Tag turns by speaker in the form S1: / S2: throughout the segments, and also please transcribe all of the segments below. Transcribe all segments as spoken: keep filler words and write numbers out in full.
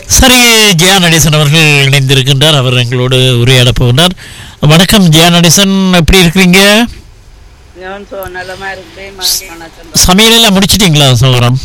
S1: சரி, ஜெயா நடேசன் அவர்கள் இணைந்திருக்கின்றார். அவர் எங்களோடு உரையாட போகிறார். வணக்கம் ஜெயா நடேசன், எப்படி இருக்கிறீங்க? சமையலெல்லாம் முடிச்சிட்டீங்களா சோரம்?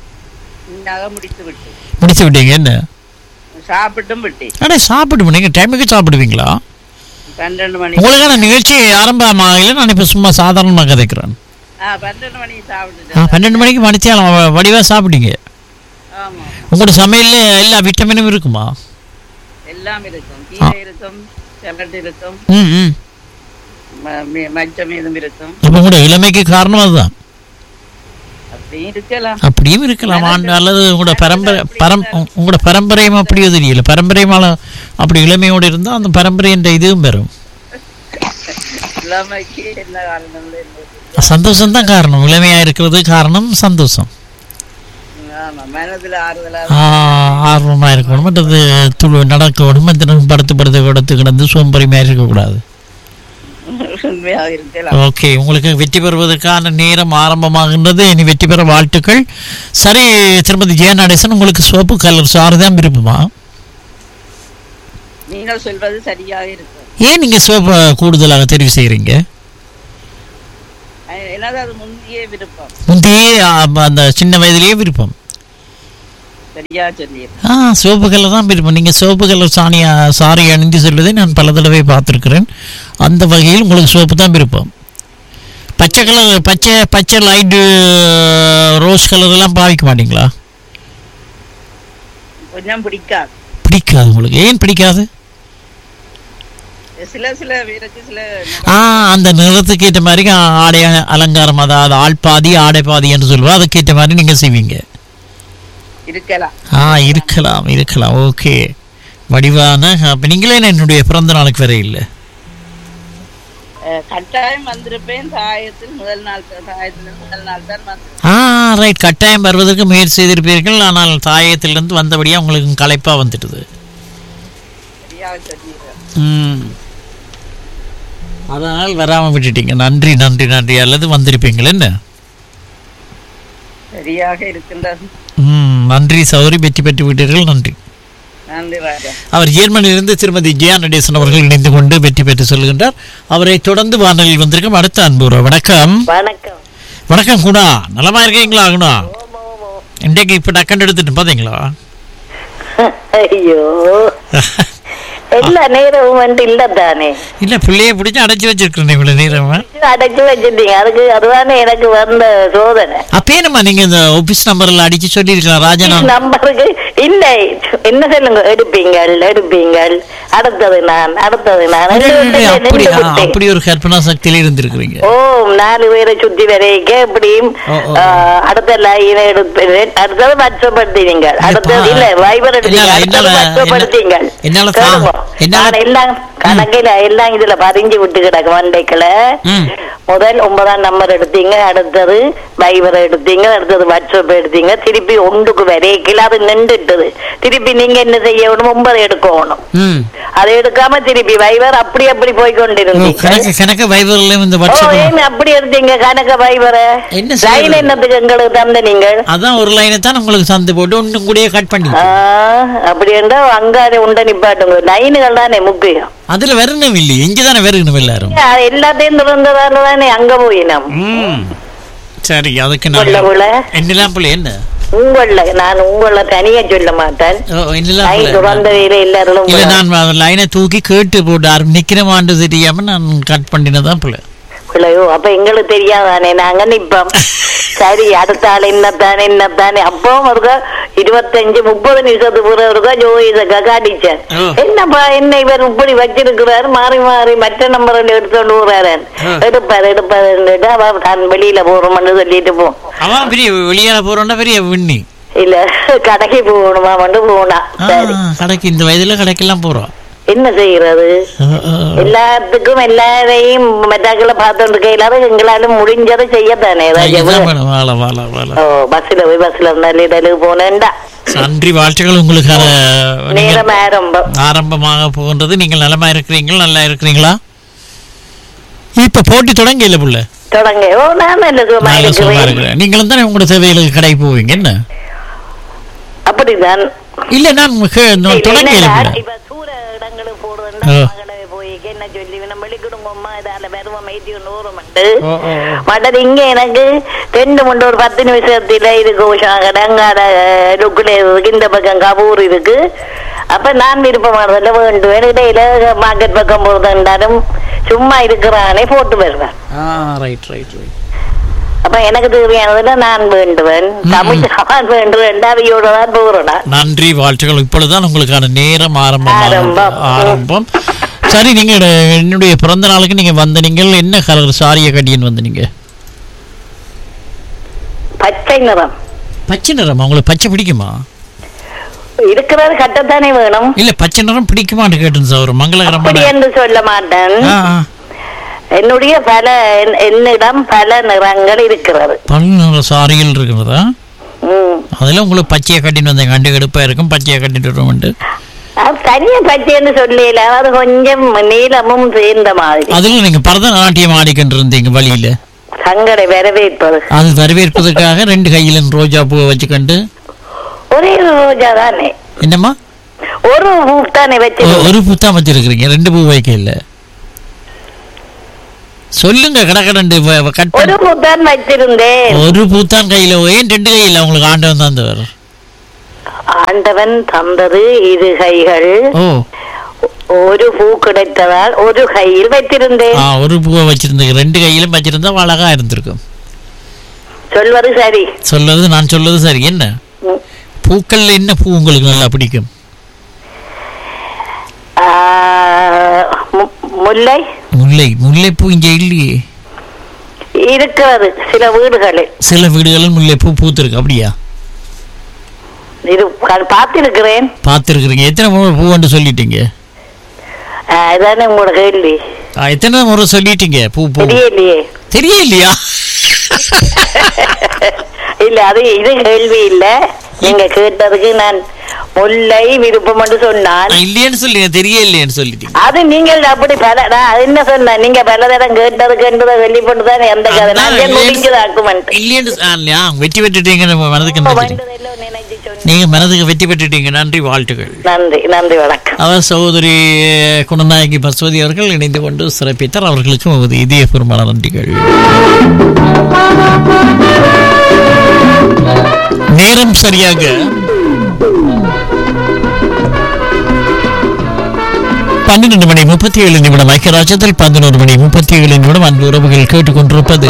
S1: முடிச்சு விட்டீங்க. என்ன
S2: சாப்பிட்டும் விட்டு
S1: அடே சாப்பிட்டு நீங்கள் டைமுக்கு சாப்பிடுவீங்களா?
S2: பன்னெண்டு மணி
S1: உங்களுக்கான நிகழ்ச்சி ஆரம்பமாக நான் இப்போ சும்மா சாதாரணமாக கதைக்கிறேன்.
S2: பன்னெண்டு மணிக்கு சாப்பிட்டு
S1: பன்னெண்டு மணிக்கு மணிச்சாலும் வடிவாக சாப்பிட்டீங்க. உங்களோட சமையல்ல எல்லா விட்டமினும் இருக்குமா?
S2: எல்லாம் இருக்கும். கீரை இருக்கும், சலட் இருக்கும்,
S1: ம் ம்
S2: மச்சம் இதுவும் இருக்கும்.
S1: அப்போ உங்களோட இளமைக்கு காரணம் அதுதான்.
S2: அப்படியும் இருக்கலாம்,
S1: அப்படியும் இருக்கலாம். அல்லது உங்களோட பரம்பரை பரம் உங்களோட பரம்பரையும் அப்படியோ தெரியல. பரம்பரையுமால அப்படி இளமையோடு இருந்தால் அந்த பரம்பரை என்ற இதுவும் பெறும்.
S2: இளமைக்கு என்ன காரணம்?
S1: சந்தோஷம் தான் காரணம். இளமையாக இருக்கிறது காரணம் சந்தோஷம். ஆர்வமாக இருக்கணும், மற்றது துளு நடக்கணும், தினம் படுத்து படுத்து படுத்து கிடந்து சோம்பரிமையாக இருக்கக்கூடாது. ஓகே, உங்களுக்கு வெற்றி பெறுவதற்கான நேரம் ஆரம்பமாகின்றது. இனி வெற்றி பெற வாழ்த்துக்கள். சரி திருமதி ஜெயா நடேசன், உங்களுக்கு சோப்பு கலர் சாறு தான் விருப்பமா?
S2: நீங்கள் சொல்வது சரியாக இருக்கும்.
S1: ஏன் நீங்க சோப்பை கூடுதலாக தெரிவு செய்யறீங்க?
S2: முந்தைய விருப்பம்,
S1: முந்தைய அந்த சின்ன வயதிலேயே விருப்பம். ஆ சிவப்பு கலர் தான் விருப்பம். நீங்கள் சிவப்பு கலர் சாணியா சாரி அணிந்து செல்வதை நான் பல தடவை பார்த்துருக்கிறேன். அந்த வகையில் உங்களுக்கு சிவப்பு தான் விருப்பம். பச்சை கலர் பச்சை பச்சை லைட்டு ரோஸ் கலர் எல்லாம் பாவிக்க மாட்டீங்களா?
S2: கொஞ்சம் பிடிக்காது.
S1: பிடிக்காது உங்களுக்கு? ஏன் பிடிக்காது?
S2: சில சில பேருக்கு சில
S1: ஆ அந்த நிறத்துக்கு ஏற்ற மாதிரி ஆடை அலங்காரம், அதாவது ஆள் பாதி ஆடை பாதி என்று சொல்லுவோம், அதுக்கு ஏற்ற மாதிரி நீங்கள் செய்வீங்க.
S2: இருக்கலாம்.
S1: ஆ இருக்கலாம் இருக்கலாம் ஓகே. வடிவான அப்போ நீங்களே என்னுடைய பிறந்த நாளுக்கு வர இல்லை.
S2: கட்டாயம் வந்திருப்பேன். தாயத்தில் முதல் நாள் தாயத்தில் முதல் நாள் தான் வந்து.
S1: ஆ ரைட், கட்டாயம் வருவதற்கு முயற்சி செய்திருப்பீர்கள். ஆனால் தாயத்திலிருந்து வந்தபடியாக உங்களுக்கு களைப்பாக வந்துட்டுது. ம் அதனால் வராமல் விட்டுட்டீங்க. நன்றி நன்றி நன்றி. அல்லது வந்திருப்பீங்கள் என்ன?
S2: சரியாக இருக்கின்றது.
S1: ம் நன்றி சௌரி, வெற்றி பெற்று விட்டீர்கள். நன்றி.
S2: நன்றி ராஜா.
S1: அவர் ஜெர்மனியிலிருந்து திருமதி ஜெயா நடேசன் அவர்கள் இணைந்து கொண்டு வெற்றி பெற்று சொல்கின்றார். அவரை தொடர்ந்து வானொலியில் வந்திருக்கும் அடுத்த அன்பு. வணக்கம்.
S3: வணக்கம்.
S1: வணக்கம் குணா, நலமா இருக்கீங்களா குணா? இன்றைக்கு இப்ப டக்கண்டு எடுத்துட்டு பாத்தீங்களா?
S3: ஐயோ எல்லா நேரமும் வந்து இல்ல தானே.
S1: இல்ல பிள்ளைய பிடிச்சி அடைச்சு வச்சிருக்கேன். இவ்வளவு நேரம்
S3: அடைச்சு வச்சிருந்தீங்க, அதுக்கு அதுதானே எனக்கு வந்த சோதனை.
S1: அப்பேனம்மா நீங்க இந்த ஆபீஸ் நம்பர்ல அடிச்சு சொல்லி இருக்கலாம். ராஜா
S3: நம்பருக்கு இல்லை என்ன சொல்லுங்க, எடுப்பீங்கள் எடுப்பீங்கள் அடுத்தது நான் அடுத்தது நான்
S1: அப்படி ஒரு கற்பனா சக்தியில இருந்திருக்கிறீங்க.
S3: ஓ நாலு பேரை சுத்தி வரைக்க எப்படியும் அடுத்த லைனை எடுப்பேன். அடுத்தது வச்சப்படுத்தீங்க, அடுத்தது இல்ல வைபர் எடுத்தீங்க, வச்சப்படுத்தீங்க. எல்லாம் கணக்கில எல்லாம் இதுல பதிஞ்சு விட்டு கிடக்கு. மண்டைக்குல முதல் ஒன்பதாம் நம்பர் எடுத்தீங்க, அடுத்தது வைபர் எடுத்தீங்க, அடுத்தது வாட்ஸ்அப் எடுத்தீங்க, திருப்பி ஒன்றுக்கு வரைக்கல அது நின்றுட்டுது. திருப்பி நீங்க என்ன செய்யணும், ஒன்பது எடுக்கணும். அதை எடுக்காம திருப்பி வைபர் அப்படி அப்படி போய்கொண்டிருந்தீங்க. அப்படி எடுத்தீங்க கணக்க வைபரை. லைன் என்னத்துக்கு எங்களுக்கு தந்த நீங்கள்?
S1: அதான் ஒரு லைனை தான் உங்களுக்கு தந்து போட்டு ஒன்றும் கூட கட் பண்ணி
S3: அப்படி என்றா அங்காலே உண்ட நிப்பாட்டுங்க. லைனுகள் தானே முக்கியம்.
S1: அதுல வரணும் இல்லையே, இங்கதானே வரணும் எல்லாரும்.
S3: எல்லாத்தையும் திறந்ததால தானே அங்க போயினோம்.
S1: சரி, அதுக்கு என்னெல்லாம் பிள்ளை என்ன
S3: உங்கள நான் உங்கள தனியா சொல்ல மாட்டேன்.
S1: நான் லைனை தூக்கி கேட்டு போட்டு நிக்கிறமான்னு தெரியாம நான் கட் பண்ணினதான் பிள்ளை.
S3: பிள்ளையோ அப்ப எங்களுக்கு தெரியாதானே, நாங்க நிப்போம். சரி அடுத்த ஆள் என்னத்தானே என்னத்தானே அப்பவும் இருக்கா இருபத்தஞ்சு முப்பது நிமிஷத்துக்கு பிறகு இருக்கா ஜோதிசக்கா அடிச்சேன். என்னப்பா என்ன இவர் இப்படி வச்சிருக்கிறாரு, மாறி மாறி மற்ற நம்பர் எடுத்துட்டு போறாரு. எடுப்பாரு எடுப்பாரு அவன் வெளியில போறோம்னு சொல்லிட்டு போ.
S1: அவன் பெரிய வெளியில போறோம்னா பெரிய விண்ணி
S3: இல்ல கடைக்கு போகணுமா வந்து போனா. சரி
S1: கடைக்கு இந்த வயதுல கடைக்கெல்லாம் போறோம்.
S3: என்ன செய்யறது, எல்லாத்துக்கும் எல்லாரையும் மெட்டாக்களை பார்த்து கையிலாத எங்களாலும் முடிஞ்சதை செய்யத்தானே. பஸ்ல போய் பஸ்ல இருந்தாலும் போனேன்டா.
S1: நன்றி, வாழ்த்துக்கள். உங்களுக்கான
S3: நேரம் ஆரம்பம்
S1: ஆரம்பமாக போகின்றது. நீங்கள் நலமா இருக்கிறீங்களா? நல்லா இருக்கிறீங்களா? இப்ப போட்டி தொடங்க இல்ல புள்ள
S3: தொடங்க. ஓ நான்
S1: நல்ல சும்மா இருக்கிறேன். நீங்களும் தானே உங்களோட தேவைகளுக்கு கடை போவீங்க என்ன?
S3: அப்படிதான்
S1: இல்ல நான் கே- நான் தொடங்க இல்லை.
S3: இப்ப தூர இடங்களுக்கு போடுறேன் மகளை போய் என்ன சொல்லி நம்ம வெளிக்கிடுங்கம்மா இதால வருவோம் ஐடி நூறும் மற்றது இங்க எனக்கு ரெண்டு மூன்று ஒரு பத்து நிமிஷத்துல இருக்கு உஷாங்கடங்காட லுக்குல இருக்கு, இந்த பக்கம் கபூர் இருக்கு. அப்ப நான் விருப்பமானதில்ல வேண்டும் இடையில மார்க்கெட் பக்கம் போறதுன்றாலும் சும்மா இருக்கிறானே போட்டு வருவேன். அப்ப எனக்கு தேவையானதுல நான் வேண்டுவேன், தமிழ் சாமான் வேண்டுவேன், அவையோட தான் போறேன்.
S1: நன்றி, வாழ்த்துக்கள். இப்பொழுதுதான் உங்களுக்கான நேரம் ஆரம்பம்
S3: ஆரம்பம்.
S1: ஆரம்பம். சரி, நீங்க என்னுடைய பிறந்த நாளுக்கு நீங்க வந்த நீங்கள் என்ன கலர் சாரிய கட்டின்னு வந்து நீங்க?
S3: பச்சை நிறம்.
S1: பச்சை நிறம். உங்களுக்கு பச்சை பிடிக்குமா?
S3: இருக்கிறது கட்டத்தானே வேணும்.
S1: இல்ல பச்சை நிறம் பிடிக்குமான்னு கேட்டேன் சார். மங்களகரமான
S3: என்று சொல்ல மாட்டேன். என்னுடைய பல என்னிடம் பல நிறங்கள் இருக்கிறது.
S1: பல நிற சாரிகள் இருக்கிறதா? அதுல உங்களுக்கு பச்சையை கட்டின்னு வந்தேன். கண்டு கடுப்பா இருக்கும், பச்சையை கட்டிட்டு வருவோம்ட்டு.
S3: தனியா பச்சைன்னு சொல்லல, அது கொஞ்சம் நீளமும் சேர்ந்த மாதிரி.
S1: அதுல நீங்க பரதநாட்டியம் ஆடிக்கிட்டு இருந்தீங்க வழியில.
S3: சங்கடை வரவேற்பது.
S1: அது வரவேற்பதற்காக ரெண்டு கையில ரோஜா பூ வச்சுக்கண்டு.
S3: ஒரே ரோஜா தானே?
S1: என்னம்மா?
S3: ஒரு பூ தானே வச்சு?
S1: ஒரு பூ தான் வச்சிருக்கிறீங்க, ரெண்டு பூ வைக்க இல்ல. சொல்லுங்க கடக்கடண்டு.
S3: ஒரு பூ தான் வச்சிருந்தேன்.
S1: ஒரு பூ தான் கையில. ஏன் ரெண்டு கையில? உங்களுக்கு ஆண்டவன் தந்தவர்.
S3: ஆண்டவன் தந்தது இரு கைகள். ஒரு பூ கிடைத்ததால் ஒரு கையில் வைத்திருந்தேன்.
S1: ஒரு பூவை வச்சிருந்தீங்க, ரெண்டு கையிலும் வச்சிருந்தா அழகா இருந்திருக்கும்.
S3: சொல்வது சரி.
S1: சொல்றது நான் சொல்றது சரி. என்ன பூக்கள்ல என்ன பூ உங்களுக்கு நல்லா பிடிக்கும்?
S3: முல்லை.
S1: முல்லை. முல்லைப்பூ இங்க இல்லையே.
S3: இருக்கிறது சில வீடுகளில்.
S1: சில வீடுகளில் முல்லைப்பூ பூத்திருக்கு. அப்படியா?
S3: இது பார்த்திருக்கிறேன்.
S1: பார்த்திருக்கிறீங்க. எத்தனை முறை பூன்னு சொல்லிட்டீங்க?
S3: அதானே உங்களோட கேள்வி.
S1: எத்தனை முறை சொல்லிட்டீங்க பூ? பூ
S3: தெரியலையே.
S1: தெரியலையா?
S3: இல்ல, அது இது கேள்வி இல்ல. நீங்க கேட்டதுக்கு நான் முல்லை விருப்பம் என்று சொன்னான்.
S1: இல்லையன்னு சொல்லி தெரியலையேன்னு சொல்லிட்டீங்க.
S3: அது நீங்கள் அப்படி பல அது என்ன சொன்ன நீங்க பல தரம் கேட்டதுக்கு வெளிப்பட்டுதான் எந்த கதை முடிஞ்சதாக்குமெண்ட்
S1: இல்லையன்னு வெற்றி பெற்றுட்டீங்க. மனதுக்கு நீங்க மனதுக்கு வெற்றி பெற்றுட்டீங்க. நன்றி, வாழ்த்துக்கள்.
S3: நன்றி, நன்றி, வணக்கம்.
S1: அவர் சகோதரி குணநாயகி பசுவதி அவர்கள் இணைந்து கொண்டு சிறப்பித்தார். அவர்களுக்கும் இதயபூர்வமான நன்றிகள். நேரம் சரியாக பன்னிரண்டு மணி முப்பத்தி ஏழு நிமிடம். ஐக்கியராஜ்யத்தில் பதினோரு மணி முப்பத்தி ஏழு நிமிடம். அன்பு உறவுகள் கேட்டுக்கொண்டிருப்பது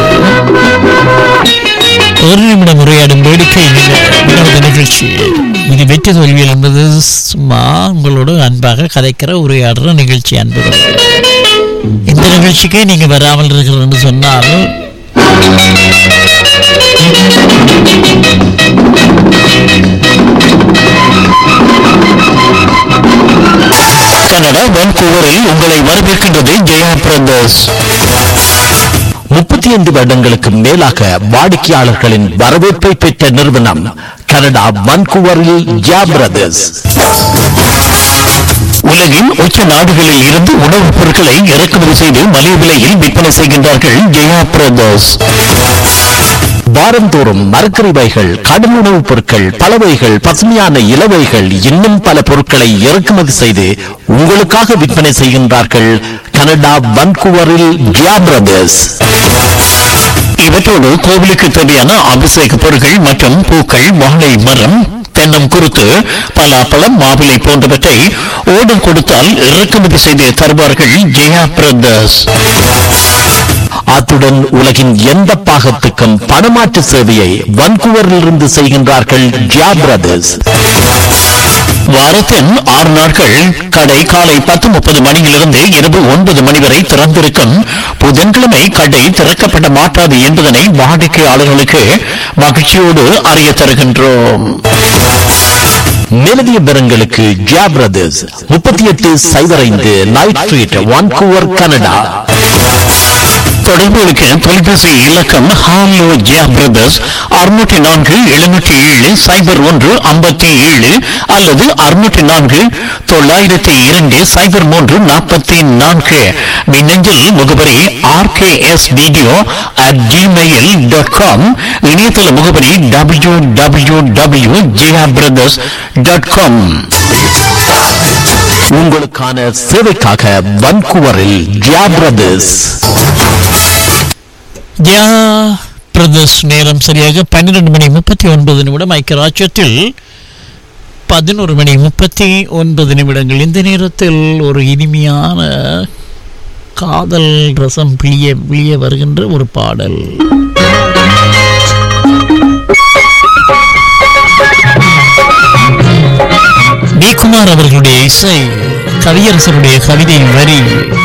S1: ஒரு நிமிடம் உரையாடும் வேடிக்கை வினோத நிகழ்ச்சி. இது வெற்றி தோல்வியல் என்பது சும்மா உங்களோடு அன்பாக கதைக்கிற உரையாடுற நிகழ்ச்சி. அன்பு இந்த நிகழ்ச்சிக்கே நீங்க வராமல் இருக்கிறது சொன்னால் கனடா வான்கூவரில் உங்களை வரவேற்கின்றது ஜெயா பிரதர்ஸ். முப்பத்தி ஐந்து வருடங்களுக்கு மேலாக வாடிக்கையாளர்களின் வரவேற்பை பெற்ற நிறுவனம் கனடா வான்கூவரில் ஜெயா பிரதர்ஸ். உலகின் உச்ச நாடுகளில் இருந்து உணவுப் பொருட்களை இறக்குமதி செய்து மலிவு விலையில் விற்பனை செய்கின்றார்கள் ஜெயா பிரதர்ஸ். வாரந்தோறும் மரக்கறிவைகள், கடும் உணவுப் பொருட்கள், பலவைகள், பசுமையான இலவைகள், இன்னும் பல பொருட்களை இறக்குமதி செய்து உங்களுக்காக விற்பனை செய்கின்றார்கள் கனடா வான்கூவரில் ஜெயா பிரதர்ஸ். இவற்றோடு கோவிலுக்கு தேவையான அபிஷேக பொருட்கள் மற்றும் பூக்கள், வாழை மரம், தென்னம் குருத்து, பலாப்பழம், மாவிலை போன்றவற்றை ஓடம் கொடுத்தால் இறக்குமதி செய்து தருவார்கள் ஜெயா பிரதர்ஸ். அத்துடன் உலகின் எந்த பாகத்துக்கும் பணமாற்று சேவையை வான்கூவரில் இருந்து செய்கின்றார்கள் ஜெயா பிரதர்ஸ். வாரத்தின் ஆறு நாட்கள் கடை காலை பத்து முப்பது மணியிலிருந்து இரவு ஒன்பது மணி வரை திறந்திருக்கும். புதன்கிழமை கடை திறக்கப்பட மாட்டாது என்பதனை வாடிக்கையாளர்களுக்கு மகிழ்ச்சியோடு அறிய தருகின்றோம். மேலதிக விவரங்களுக்கு ஜெயா பிரதர்ஸ் முப்பத்தி எட்டு சைபர் ஐந்து நைட் ஸ்ட்ரீட் வான்கூவர் கனடா.
S4: தொடர்புகளுக்கு தொலைபேசி இலக்கம் ஹாலோ ஜியா பிரதர்ஸ் அறுநூற்றி நான்கு எழுநூற்றி ஏழு சைபர் ஒன்று ஐம்பத்தி ஏழு அல்லது அறுநூற்றி நான்கு தொள்ளாயிரத்தி இரண்டு சைபர் மூன்று நாற்பத்தி நான்கு. மின்னஞ்சல் முகவரி RKS video at Gmail dot com. இணையதள முகவரி டபிள்யூ டபிள்யூ டபிள்யூ ஜியா பிரதர்ஸ் டாட் காம். உங்களுக்கான சேவைக்காக வன்கூவரில் ஜியா பிரதர்ஸ்.
S1: ஜியா பிரதர்ஸ் நேரம் சரியாக பன்னிரெண்டு மணி முப்பத்தி ஒன்பது நிமிடம். ஐக்கியராட்சியத்தில் பதினோரு மணி முப்பத்தி ஒன்பது நிமிடங்கள். இந்த நேரத்தில் ஒரு இனிமையான காதல் ரசம் பிழிய பிழிய வருகின்ற ஒரு பாடல். வி குமார் அவர்களுடைய இசை, கவியரசருடைய கவிதை வரி,